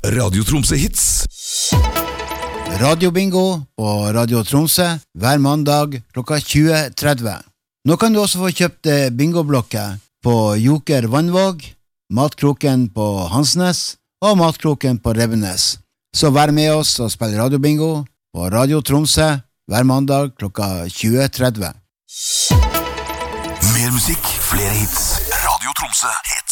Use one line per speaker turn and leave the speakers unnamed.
Radio Tromsø Hits.
Radio Bingo på Radio Tromsø hver mandag klokka 20:30. Nå kan du også få kjøpt bingoblokker på Joker Vannvåg, Matkroken på Hansnes og Matkroken på Revenes. Så vær med oss og spill Radio Bingo på Radio Tromsø hver mandag klokka 20:30.
Mer musikk, flere hits. Radio Tromsø Hits.